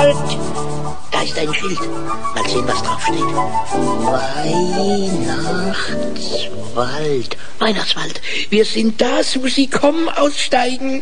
Halt! Da ist ein Schild. Mal sehen, was drauf steht. Weihnachtswald. Weihnachtswald. Wir sind da, Susi. Komm, aussteigen.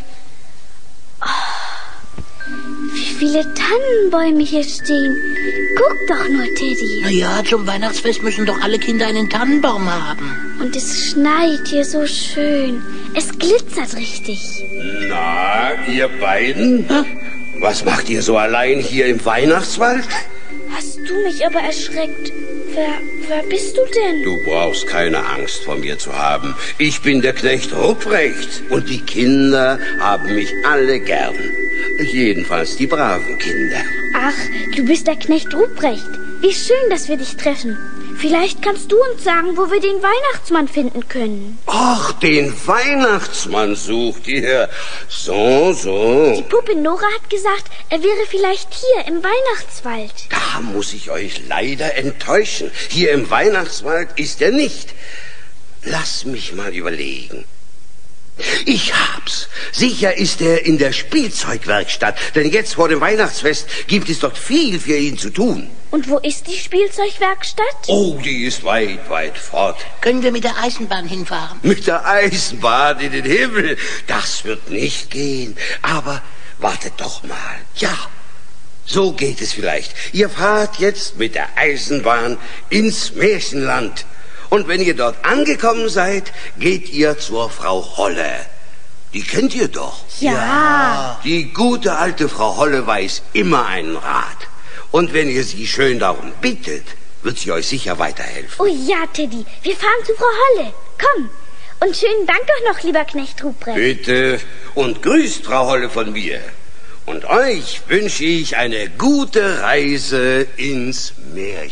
Wie viele Tannenbäume hier stehen. Guck doch nur, Teddy. Na ja, zum Weihnachtsfest müssen doch alle Kinder einen Tannenbaum haben. Und es schneit hier so schön. Es glitzert richtig. Na, ihr beiden? Was macht ihr so allein hier im Weihnachtswald? Hast du mich aber erschreckt. Wer bist du denn? Du brauchst keine Angst vor mir zu haben. Ich bin der Knecht Ruprecht und die Kinder haben mich alle gern. Jedenfalls die braven Kinder. Ach, du bist der Knecht Ruprecht. Wie schön, dass wir dich treffen. Vielleicht kannst du uns sagen, wo wir den Weihnachtsmann finden können. Ach, den Weihnachtsmann sucht ihr. So. Die Puppe Nora hat gesagt, er wäre vielleicht hier im Weihnachtswald. Da muss ich euch leider enttäuschen. Hier im Weihnachtswald ist er nicht. Lass mich mal überlegen. Ich hab's. Sicher ist er in der Spielzeugwerkstatt, denn jetzt vor dem Weihnachtsfest gibt es dort viel für ihn zu tun. Und wo ist die Spielzeugwerkstatt? Oh, die ist weit, weit fort. Können wir mit der Eisenbahn hinfahren? Mit der Eisenbahn in den Himmel? Das wird nicht gehen. Aber wartet doch mal. Ja, so geht es vielleicht. Ihr fahrt jetzt mit der Eisenbahn ins Märchenland. Und wenn ihr dort angekommen seid, geht ihr zur Frau Holle. Die kennt ihr doch. Ja. Die gute alte Frau Holle weiß immer einen Rat. Und wenn ihr sie schön darum bittet, wird sie euch sicher weiterhelfen. Oh ja, Teddy, wir fahren zu Frau Holle. Komm. Und schönen Dank doch noch, lieber Knecht Ruprecht. Bitte. Und grüßt Frau Holle von mir. Und euch wünsche ich eine gute Reise ins Märchen.